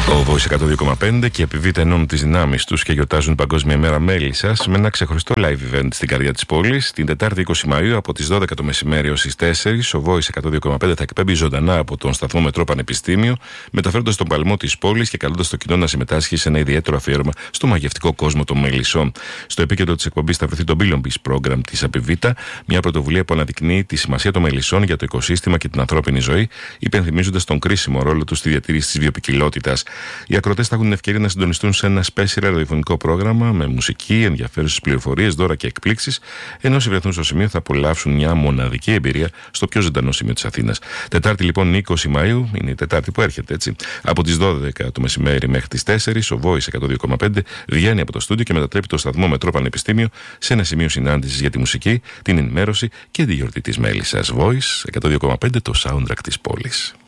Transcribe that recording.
Ο Voice 102,5 και επιβείται ενώνουν τις δυνάμεις τους και γιορτάζουν Παγκόσμια ημέρα Μέλισσας με ένα ξεχωριστό live event στην καρδιά της πόλης. Την Τετάρτη 20 Μαΐου από τις 12 το μεσημέρι ως τις 4, ο Voice 102,5 θα εκπέμπει ζωντανά από τον σταθμό Μετρό Πανεπιστήμιο, μεταφέροντας τον παλμό της πόλης και καλώντας το κοινό να συμμετάσχει σε ένα ιδιαίτερο αφιέρωμα στο μαγευτικό κόσμο των μελισσών. Στο επίκεντρο της εκπομπής θα βρεθεί το Billion Bees Program της Επιβίτα, μια πρωτοβουλία που αναδεικνύει τη σημασία των μελισσών για το οικοσύστημα και την ανθρώπινη ζωή, υπενθυμίζοντας τον κρίσιμο ρόλο τους στη διατήρηση της βιοποικιλότητας. Οι ακροατές θα έχουν την ευκαιρία να συντονιστούν σε ένα special ραδιοφωνικό πρόγραμμα με μουσική, ενδιαφέρουσες πληροφορίες, δώρα και εκπλήξεις, ενώ όσοι βρεθούν στο σημείο θα απολαύσουν μια μοναδική εμπειρία στο πιο ζωντανό σημείο της Αθήνας. Τετάρτη λοιπόν 20 Μαΐου, είναι η Τετάρτη που έρχεται έτσι. Από τις 12 το μεσημέρι μέχρι τις 4, ο Voice 102,5 βγαίνει από το στούντιο και μετατρέπει το σταθμό Μετρό Πανεπιστήμιο σε ένα σημείο συνάντησης για τη μουσική, την ενημέρωση και τη γιορτή της Μέλισσας. Voice 102,5, το soundtrack της πόλης.